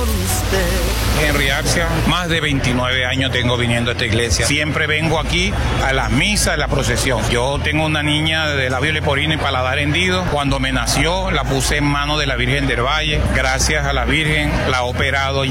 usted. Henry Axia, más de 29 años tengo viniendo a esta iglesia. Siempre vengo aquí a las misas, a la procesión. Yo tengo una niña de labio leporino y paladar hendido. Cuando me nació, la puse en manos de la Virgen del Valle. Gracias a la Virgen, la ha operado ya.